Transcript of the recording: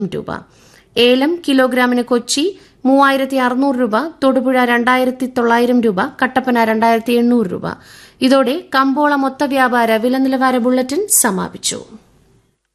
രൂപ. ഏലം കിലോഗ്രാമിന് കൊച്ചി 3600 രൂപ, തൊടുപുഴ 2900 രൂപ, കട്ടപ്പന 2800 രൂപ. ഇതോടെ കമ്പോള മൊത്ത വ്യാപാര വില നിലവാര ബുള്ളറ്റിൻ സമാപിച്ചു.